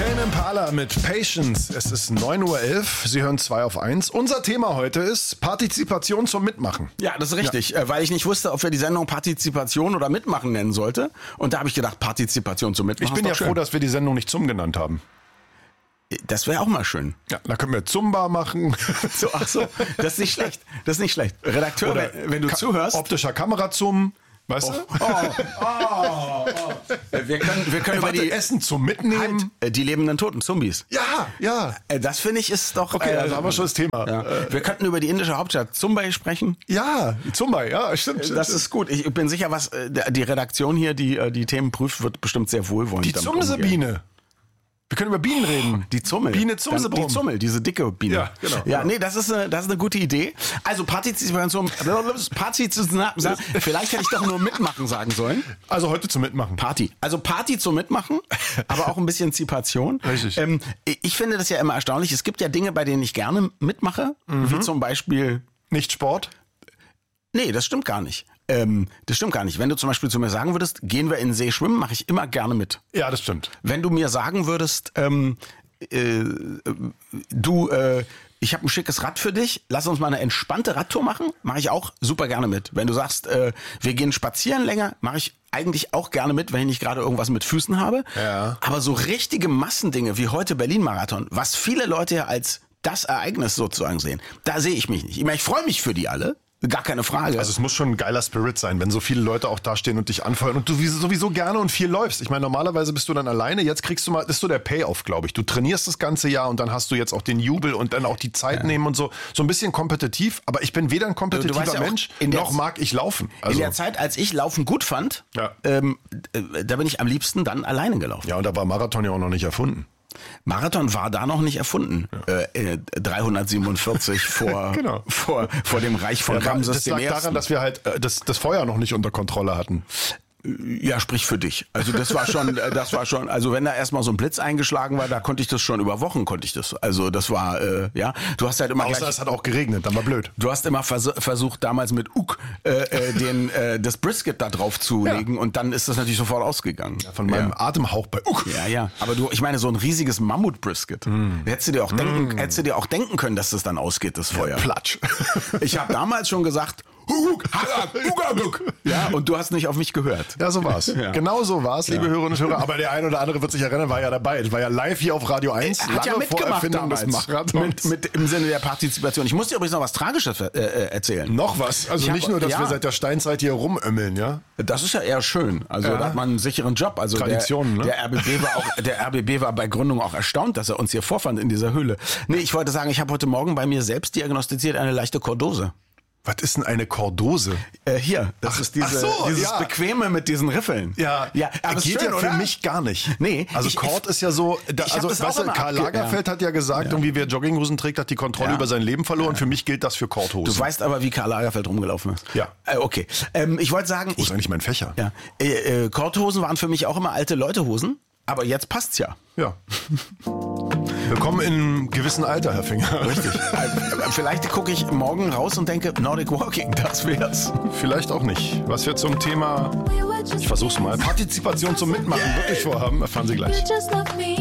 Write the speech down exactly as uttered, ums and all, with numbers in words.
Tame Impala mit Patience. Es ist neun Uhr elf. Sie hören zwei auf eins. Unser Thema heute ist Partizipation zum Mitmachen. Ja, das ist richtig, ja. Weil ich nicht wusste, ob wir die Sendung Partizipation oder Mitmachen nennen sollte. Und da habe ich gedacht, Partizipation zum Mitmachen. Ich bin ja froh, dass wir die Sendung nicht Zum genannt haben. Das wäre auch mal schön. Ja, da können wir Zumba machen. So, ach so, das ist nicht schlecht. Das ist nicht schlecht. Redakteur, Oder wenn, wenn du Ka- zuhörst. Optischer Kamerazum. Weißt du? Oh, oh, oh. Wir können, wir können Ey, über warte, die Essen zum Mitnehmen. Halt, äh, die lebenden Toten, Zombies. Ja, ja. Äh, Das finde ich ist doch. Okay, äh, also haben wir schon das Thema. Ja. Wir könnten über die indische Hauptstadt Mumbai sprechen. Ja, Zumba, ja, stimmt. Das ist gut. Ich bin sicher, was äh, die Redaktion hier, die äh, die Themen prüft, wird bestimmt sehr wohlwollend. Die damit umgehen. Zumsebiene. Wir können über Bienen reden. Die Zummel. Biene Dann Zumsebrum. Die Zummel, diese dicke Biene. Ja, genau, Ja, genau. nee, das ist, eine, das ist eine gute Idee. Also Partizipation, Partizipation, vielleicht hätte ich doch nur mitmachen sagen sollen. Also heute zum Mitmachen. Party. Also Party zum Mitmachen, aber auch ein bisschen Zipation. Richtig. Ähm, ich finde das ja immer erstaunlich. Es gibt ja Dinge, bei denen ich gerne mitmache, Mhm. wie zum Beispiel... Nicht Sport? Nee, das stimmt gar nicht. Ähm, das stimmt gar nicht. Wenn du zum Beispiel zu mir sagen würdest, gehen wir in den See schwimmen, mache ich immer gerne mit. Ja, das stimmt. Wenn du mir sagen würdest, ähm, äh, du, äh, ich habe ein schickes Rad für dich, lass uns mal eine entspannte Radtour machen, mache ich auch super gerne mit. Wenn du sagst, äh, wir gehen spazieren länger, mache ich eigentlich auch gerne mit, wenn ich nicht gerade irgendwas mit Füßen habe. Ja. Aber so richtige Massendinge wie heute Berlin-Marathon, was viele Leute ja als das Ereignis sozusagen sehen, da sehe ich mich nicht. Ich meine, ich freue mich für die alle. Gar keine Frage. Also es muss schon ein geiler Spirit sein, wenn so viele Leute auch da stehen und dich anfeuern und du sowieso gerne und viel läufst. Ich meine, normalerweise bist du dann alleine, jetzt kriegst du mal, das ist so der Payoff, glaube ich. Du trainierst das ganze Jahr und dann hast du jetzt auch den Jubel und dann auch die Zeit ja. nehmen und so. So ein bisschen kompetitiv, aber ich bin weder ein kompetitiver Du weißt ja auch, Mensch, in der noch mag ich laufen. Also, in der Zeit, als ich Laufen gut fand, Ja. ähm, äh, da bin ich am liebsten dann alleine gelaufen. ja, und da war Marathon ja auch noch nicht erfunden. Marathon war da noch nicht erfunden. Ja. Äh, dreihundertsiebenundvierzig vor, Genau. vor, vor dem Reich von Ja, Ramses das dem lag daran, Ersten. dass wir halt äh, das, das Feuer noch nicht unter Kontrolle hatten. Ja, sprich für dich. Also das war schon, äh, das war schon, also wenn da erstmal so ein Blitz eingeschlagen war, da konnte ich das schon über Wochen, konnte ich das. Also das war, äh, ja, du hast halt immer Außer gleich, es hat auch geregnet, dann war blöd. du hast immer vers- versucht damals mit Uk äh, äh, den, äh, das Brisket da drauf zu Ja. legen und dann ist das natürlich sofort ausgegangen. Von meinem ja. Atemhauch bei Uck. Ja, ja. Aber du, ich meine, so ein riesiges Mammut-Brisket. Mm. Hättest du dir auch denken, mm. hättest du dir auch denken können, dass das dann ausgeht, das Feuer. Platsch. Ich habe damals schon gesagt, Huguk, Hagak, Hugabuk. Ja, und du hast nicht auf mich gehört. Ja, so war's. Ja. Genau so war's, liebe Hörerinnen und Hörer. Aber der ein oder andere wird sich erinnern, war ja dabei. Ich war ja live hier auf Radio eins. Er hat ja lange vor mitgemacht Erfindung des damals. Marathons. Mit, mit im Sinne der Partizipation. Ich muss dir übrigens noch was Tragisches äh, äh, erzählen. Noch was. Also Ich hab- nicht nur, dass ja. wir seit der Steinzeit hier rumömmeln, ja? Das ist ja eher schön. Also Ja. da hat man einen sicheren Job. Also Traditionen, der, ne? der R B B war auch, der R B B war bei Gründung auch erstaunt, dass er uns hier vorfand in dieser Höhle. Nee, ich wollte sagen, ich habe heute Morgen bei mir selbst diagnostiziert eine leichte Kordose. Was ist denn eine Kordose? Äh, hier, das Ach, ist diese, ach so, dieses ja. Bequeme mit diesen Riffeln. ja, aber geht schön, ja für oder? mich gar nicht. Nee, Also ich- Kord ist ja so, da, ich hab also das auch weißt du, immer Karl abge- Lagerfeld ja. hat ja gesagt, Ja. irgendwie wer Jogginghosen trägt, hat die Kontrolle Ja. über sein Leben verloren. Für mich gilt das für Kordhosen. Du weißt aber, wie Karl Lagerfeld rumgelaufen ist. Ja. Äh, okay. Ähm, ich wollte sagen, Wo ist ich, eigentlich mein Fächer? ja, äh, äh, Kordhosen waren für mich auch immer alte Leutehosen, aber jetzt passt's ja. Ja. Willkommen in einem gewissen Alter, Herr Finger. Richtig. Äh, Vielleicht gucke ich morgen raus und denke, Nordic Walking, das wär's. Vielleicht auch nicht. Was wir zum Thema, ich versuch's mal, Partizipation zum Mitmachen wirklich vorhaben, erfahren Sie gleich. You just love me.